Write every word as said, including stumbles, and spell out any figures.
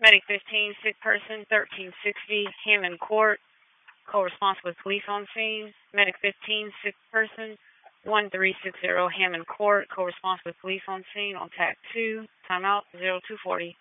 Medic fifteen, sick person, thirteen sixty, Hammond Court. Co-response with police on scene. Medic fifteen, sick person, one three six zero, Hammond Court. Co-response with police on scene on T A C two. Timeout, zero two forty.